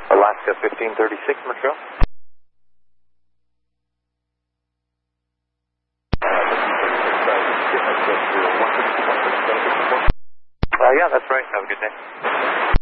Alaska 1536, Montreal. Yeah, that's right. Have a good day.